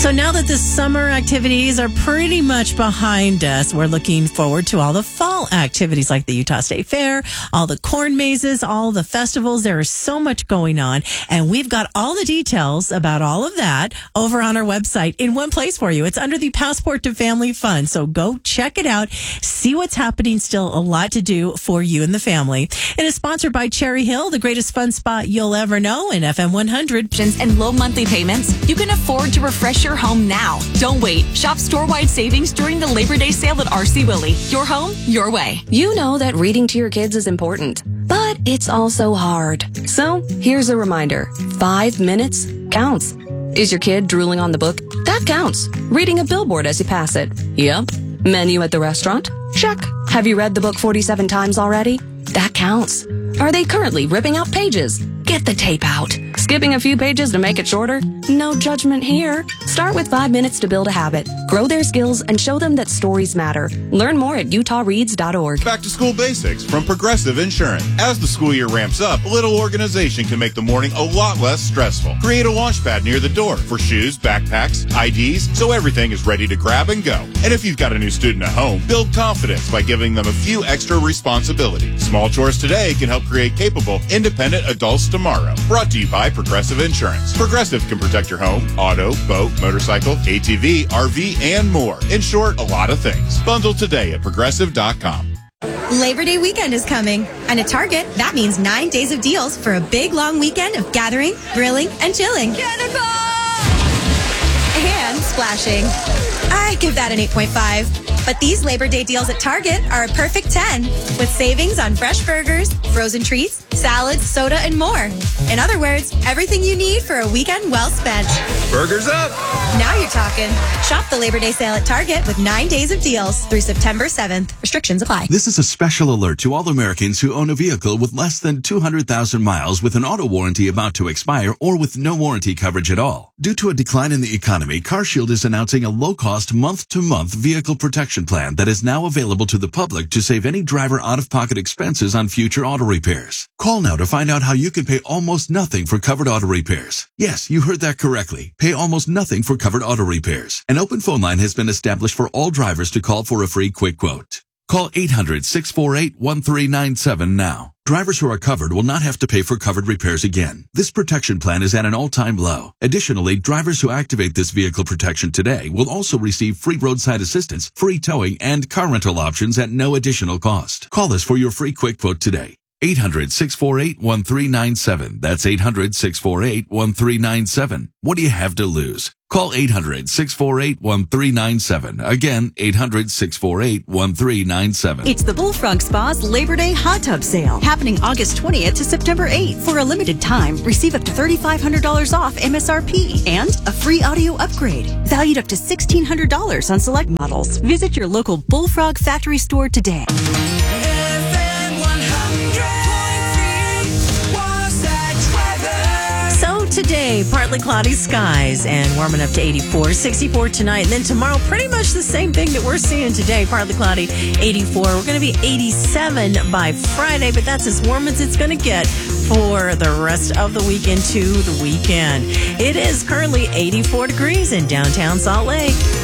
So now that the summer activities are pretty much behind us, we're looking forward to all the fall activities like the Utah State Fair, all the corn mazes, all the festivals. There is so much going on, and we've got all the details about all of that over on our website in one place for you. It's under the Passport to Family Fun. So go check it out. See what's happening. Still a lot to do for you and the family. It is sponsored by Cherry Hill, the greatest fun spot you'll ever know in FM 100. And low monthly payments, you can afford to refresh your home now. Don't wait. Shop store-wide savings during the Labor Day sale at RC Willey. Your home, your way. You know that reading to your kids is important, but it's also hard. So here's a reminder. 5 minutes counts. Is your kid drooling on the book? That counts. Reading a billboard as you pass it? Yep. Menu at the restaurant? Check. Have you read the book 47 times already? That counts. Are they currently ripping out pages? Get the tape out. Skipping a few pages to make it shorter? No judgment here. Start with 5 minutes to build a habit. Grow their skills and show them that stories matter. Learn more at utahreads.org. Back to school basics from Progressive Insurance. As the school year ramps up, a little organization can make the morning a lot less stressful. Create a launch pad near the door for shoes, backpacks, IDs, so everything is ready to grab and go. And if you've got a new student at home, build confidence by giving them a few extra responsibilities. Small chores today can help create capable, independent adults tomorrow. Brought to you by Progressive Insurance. Progressive can protect your home, auto, boat, motorcycle, ATV, RV, and more. In short, a lot of things. Bundle today at progressive.com. Labor Day weekend is coming, and at Target, that means 9 days of deals for a big, long weekend of gathering, grilling, and chilling. And splashing. I give that an 8.5. But these Labor Day deals at Target are a perfect 10, with savings on fresh burgers, frozen treats, salads, soda, and more. In other words, everything you need for a weekend well spent. Burgers up! Now you're talking. Shop the Labor Day sale at Target with 9 days of deals through September 7th. Restrictions apply. This is a special alert to all Americans who own a vehicle with less than 200,000 miles with an auto warranty about to expire or with no warranty coverage at all. Due to a decline in the economy, CarShield is announcing a low-cost month-to-month vehicle protection plan that is now available to the public to save any driver out-of-pocket expenses on future auto repairs. Call now to find out how you can pay almost nothing for covered auto repairs. Yes, you heard that correctly. Pay almost nothing for covered auto repairs. An open phone line has been established for all drivers to call for a free quick quote. Call 800-648-1397 now. Drivers who are covered will not have to pay for covered repairs again. This protection plan is at an all-time low. Additionally, drivers who activate this vehicle protection today will also receive free roadside assistance, free towing, and car rental options at no additional cost. Call us for your free quick quote today. 800-648-1397. That's 800-648-1397. What do you have to lose? Call 800-648-1397. Again, 800-648-1397. It's the Bullfrog Spa's Labor Day Hot Tub Sale, happening August 20th to September 8th. For a limited time, receive up to $3,500 off MSRP and a free audio upgrade, valued up to $1,600 on select models. Visit your local Bullfrog factory store today. Today, partly cloudy skies and warming up to 84, 64 tonight. And then tomorrow, pretty much the same thing that we're seeing today. Partly cloudy, 84. We're going to be 87 by Friday, but that's as warm as it's going to get for the rest of the weekend to the weekend. It is currently 84 degrees in downtown Salt Lake.